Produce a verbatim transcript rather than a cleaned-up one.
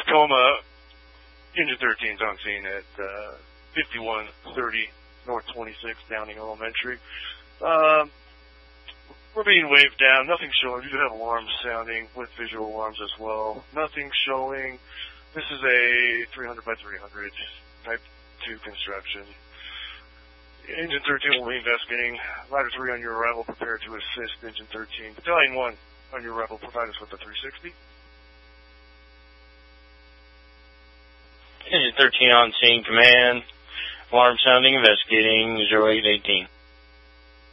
Tacoma, Engine thirteen's on scene at uh, fifty-one thirty North twenty-sixth Downing Elementary. Um, we're being waved down. Nothing showing. We do have alarms sounding with visual alarms as well. Nothing showing. This is a three hundred by three hundred type two construction. Engine thirteen will be investigating. Ladder three on your arrival. Prepare to assist Engine thirteen. Battalion one on your arrival. Provide us with a three sixty. Engine thirteen on scene, command. Alarm sounding, investigating, zero eight eighteen.